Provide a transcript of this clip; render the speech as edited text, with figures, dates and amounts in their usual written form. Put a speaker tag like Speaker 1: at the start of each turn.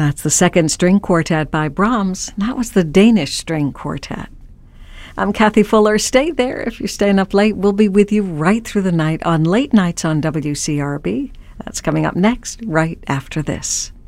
Speaker 1: That's the Second String Quartet by Brahms. That was the Danish String Quartet. I'm Kathy Fuller. Stay there if you're staying up late. We'll be with you right through the night on Late Nights on WCRB. That's coming up next, right after this.